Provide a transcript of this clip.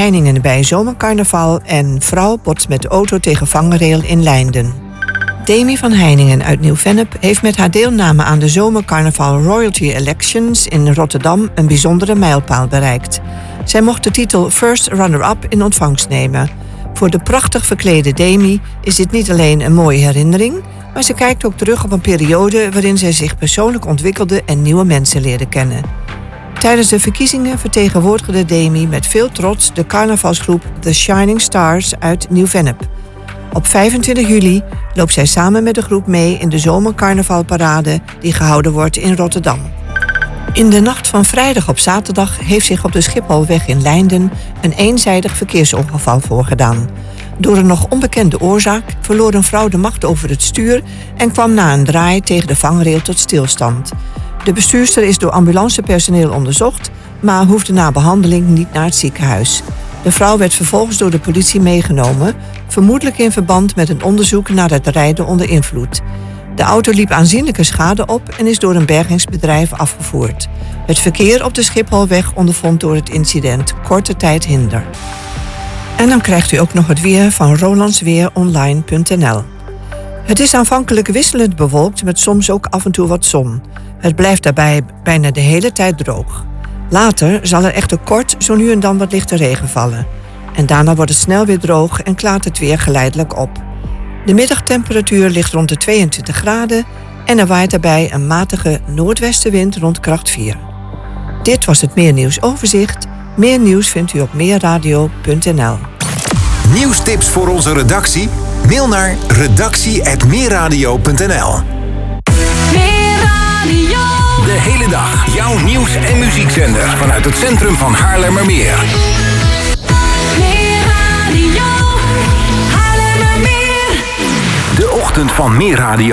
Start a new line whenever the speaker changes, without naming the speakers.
Heiningen bij zomercarnaval en vrouw botst met auto tegen vangrail in Leinden. Demi van Heiningen uit Nieuw-Vennep heeft met haar deelname aan de zomercarnaval Royalty Elections in Rotterdam een bijzondere mijlpaal bereikt. Zij mocht de titel First Runner-up in ontvangst nemen. Voor de prachtig verklede Demi is dit niet alleen een mooie herinnering, maar ze kijkt ook terug op een periode waarin zij zich persoonlijk ontwikkelde en nieuwe mensen leerde kennen. Tijdens de verkiezingen vertegenwoordigde Demi met veel trots de carnavalsgroep The Shining Stars uit Nieuw-Vennep. Op 25 juli loopt zij samen met de groep mee in de zomercarnavalparade die gehouden wordt in Rotterdam. In de nacht van vrijdag op zaterdag heeft zich op de Schipholweg in Leinden een eenzijdig verkeersongeval voorgedaan. Door een nog onbekende oorzaak verloor een vrouw de macht over het stuur en kwam na een draai tegen de vangrail tot stilstand. De bestuurster is door ambulancepersoneel onderzocht, maar hoefde na behandeling niet naar het ziekenhuis. De vrouw werd vervolgens door de politie meegenomen, vermoedelijk in verband met een onderzoek naar het rijden onder invloed. De auto liep aanzienlijke schade op en is door een bergingsbedrijf afgevoerd. Het verkeer op de Schipholweg ondervond door het incident korte tijd hinder. En dan krijgt u ook nog het weer van rolandsweeronline.nl. Het is aanvankelijk wisselend bewolkt met soms ook af en toe wat zon. Het blijft daarbij bijna de hele tijd droog. Later zal er echter kort zo nu en dan wat lichte regen vallen. En daarna wordt het snel weer droog en klaart het weer geleidelijk op. De middagtemperatuur ligt rond de 22 graden en er waait daarbij een matige noordwestenwind rond kracht 4. Dit was het Meernieuwsoverzicht. Meer nieuws vindt u op meerradio.nl.
Nieuwstips voor onze redactie? Mail naar redactie@meerradio.nl.
Meerradio.
De hele dag jouw nieuws- en muziekzender vanuit het centrum van Haarlemmermeer.
Meerradio. Haarlemmermeer.
De ochtend van Meerradio.